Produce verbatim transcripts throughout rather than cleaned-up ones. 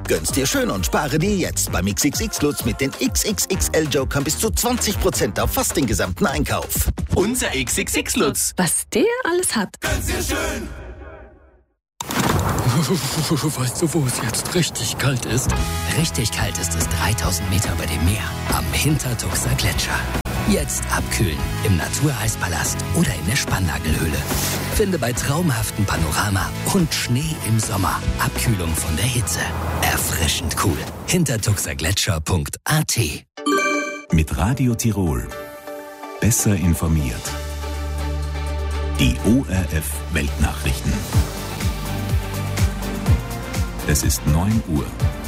Gönn's dir schön und spare dir jetzt beim X X X-Lutz mit den X X X L-Jokern bis zu zwanzig Prozent auf fast den gesamten Einkauf. Unser X X X-Lutz. Was der alles hat. Gönn's dir schön. Weißt du, wo es jetzt richtig kalt ist? Richtig kalt ist es dreitausend Meter über dem Meer am Hintertuxer Gletscher. Jetzt abkühlen im Natureeispalast oder in der Spannagelhöhle. Finde bei traumhaftem Panorama und Schnee im Sommer Abkühlung von der Hitze. Erfrischend cool. hintertuxergletscher punkt a t. Mit Radio Tirol. Besser informiert. Die O R F Weltnachrichten. Es ist neun Uhr.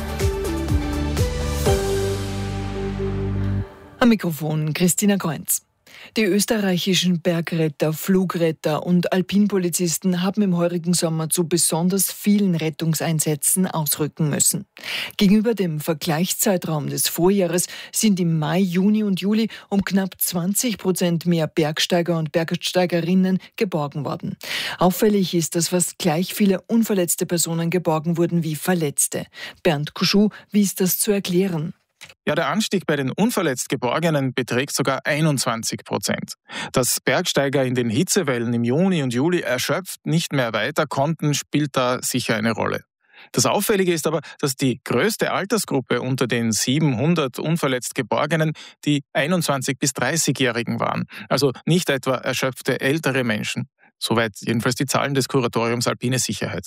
Am Mikrofon Christina Kreunz. Die österreichischen Bergretter, Flugretter und Alpinpolizisten haben im heurigen Sommer zu besonders vielen Rettungseinsätzen ausrücken müssen. Gegenüber dem Vergleichszeitraum des Vorjahres sind im Mai, Juni und Juli um knapp zwanzig Prozent mehr Bergsteiger und Bergsteigerinnen geborgen worden. Auffällig ist, dass fast gleich viele unverletzte Personen geborgen wurden wie Verletzte. Bernd Kuschuh wies das zu erklären. Ja, der Anstieg bei den unverletzt Geborgenen beträgt sogar einundzwanzig Prozent. Dass Bergsteiger in den Hitzewellen im Juni und Juli erschöpft nicht mehr weiter konnten, spielt da sicher eine Rolle. Das Auffällige ist aber, dass die größte Altersgruppe unter den siebenhundert unverletzt Geborgenen die einundzwanzig- bis dreißigjährigen waren. Also nicht etwa erschöpfte ältere Menschen. Soweit jedenfalls die Zahlen des Kuratoriums Alpine Sicherheit.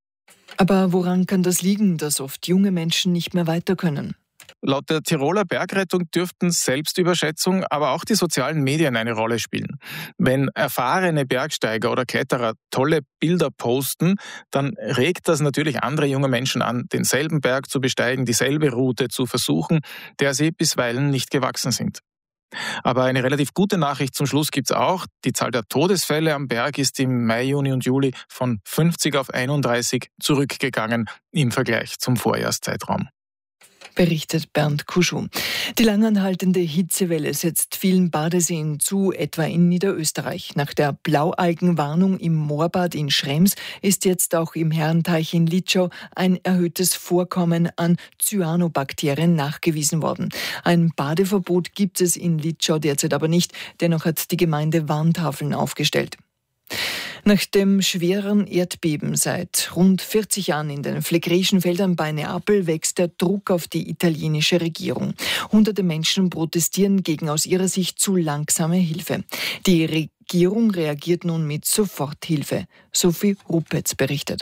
Aber woran kann das liegen, dass oft junge Menschen nicht mehr weiter können? Laut der Tiroler Bergrettung dürften Selbstüberschätzung, aber auch die sozialen Medien eine Rolle spielen. Wenn erfahrene Bergsteiger oder Kletterer tolle Bilder posten, dann regt das natürlich andere junge Menschen an, denselben Berg zu besteigen, dieselbe Route zu versuchen, der sie bisweilen nicht gewachsen sind. Aber eine relativ gute Nachricht zum Schluss gibt's auch. Die Zahl der Todesfälle am Berg ist im Mai, Juni und Juli von fünfzig auf einunddreißig zurückgegangen im Vergleich zum Vorjahrszeitraum. Berichtet Bernd Kuschuh. Die langanhaltende Hitzewelle setzt vielen Badeseen zu, etwa in Niederösterreich. Nach der Blaualgenwarnung im Moorbad in Schrems ist jetzt auch im Herrenteich in Litschau ein erhöhtes Vorkommen an Cyanobakterien nachgewiesen worden. Ein Badeverbot gibt es in Litschau derzeit aber nicht. Dennoch hat die Gemeinde Warntafeln aufgestellt. Nach dem schweren Erdbeben seit rund vierzig Jahren in den Phlegräischen Feldern bei Neapel wächst der Druck auf die italienische Regierung. Hunderte Menschen protestieren gegen aus ihrer Sicht zu langsame Hilfe. Die Regierung reagiert nun mit Soforthilfe. Sophie Rupetz berichtet.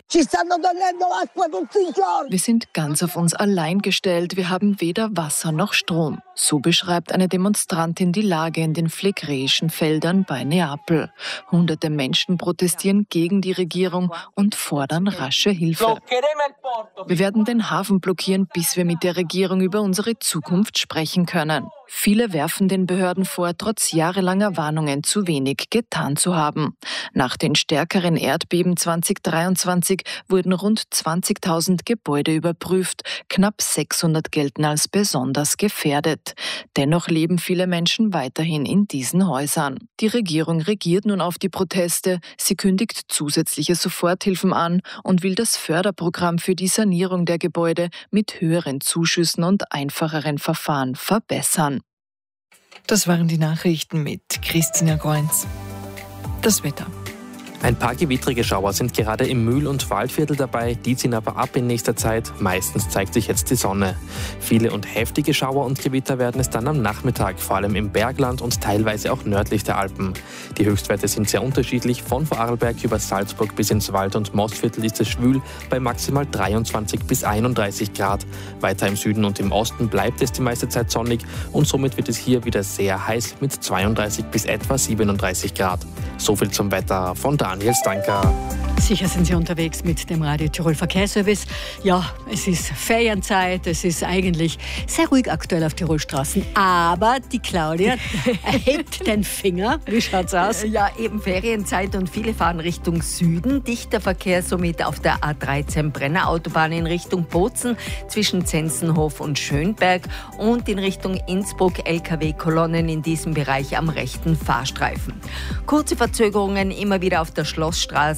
Wir sind ganz auf uns allein gestellt. Wir haben weder Wasser noch Strom. So beschreibt eine Demonstrantin die Lage in den phlegräischen Feldern bei Neapel. Hunderte Menschen protestieren gegen die Regierung und fordern rasche Hilfe. Wir werden den Hafen blockieren, bis wir mit der Regierung über unsere Zukunft sprechen können. Viele werfen den Behörden vor, trotz jahrelanger Warnungen zu wenig getan zu haben. Nach den stärkeren Erdbeben zwanzig dreiundzwanzig wurden rund zwanzigtausend Gebäude überprüft. Knapp sechshundert gelten als besonders gefährdet. Dennoch leben viele Menschen weiterhin in diesen Häusern. Die Regierung reagiert nun auf die Proteste. Sie kündigt zusätzliche Soforthilfen an und will das Förderprogramm für die Sanierung der Gebäude mit höheren Zuschüssen und einfacheren Verfahren verbessern. Das waren die Nachrichten mit Christina Kreunz. Das Wetter. Ein paar gewittrige Schauer sind gerade im Mühl- und Waldviertel dabei, die ziehen aber ab in nächster Zeit. Meistens zeigt sich jetzt die Sonne. Viele und heftige Schauer und Gewitter werden es dann am Nachmittag, vor allem im Bergland und teilweise auch nördlich der Alpen. Die Höchstwerte sind sehr unterschiedlich. Von Vorarlberg über Salzburg bis ins Wald- und Mostviertel ist es schwül bei maximal dreiundzwanzig bis einunddreißig Grad. Weiter im Süden und im Osten bleibt es die meiste Zeit sonnig und somit wird es hier wieder sehr heiß mit zweiunddreißig bis etwa siebenunddreißig Grad. So viel zum Wetter von Daniel Stanker. Sicher sind Sie unterwegs mit dem Radio Tirol Verkehrsservice. Ja, es ist Ferienzeit, es ist eigentlich sehr ruhig aktuell auf Tirolstraßen. Aber die Claudia hebt den Finger. Wie schaut's aus? Ja, eben Ferienzeit und viele fahren Richtung Süden. Dichter Verkehr somit auf der A dreizehn Brenner Autobahn in Richtung Bozen zwischen Zenzenhof und Schönberg und in Richtung Innsbruck L K W-Kolonnen in diesem Bereich am rechten Fahrstreifen. Kurze Verzögerungen immer wieder auf der Schlossstraße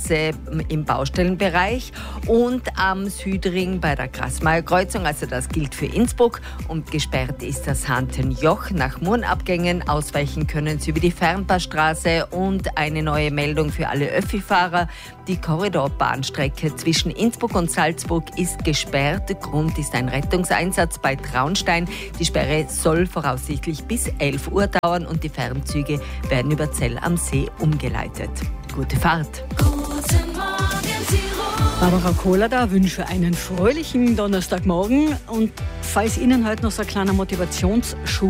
im Baustellenbereich und am Südring bei der Grasmayer Kreuzung, also das gilt für Innsbruck. Und gesperrt ist das Hantenjoch nach Murnabgängen. Ausweichen können Sie über die Fernpassstraße. Und eine neue Meldung für alle Öffi-Fahrer. Die Korridorbahnstrecke zwischen Innsbruck und Salzburg ist gesperrt. Grund ist ein Rettungseinsatz bei Traunstein. Die Sperre soll voraussichtlich bis elf Uhr dauern und die Fernzüge werden über Zell am See umgeleitet. Gute Fahrt. Guten Morgen, Tirol. Barbara Kohler da, wünsche einen fröhlichen Donnerstagmorgen. Und falls Ihnen heute noch so ein kleiner Motivationsschub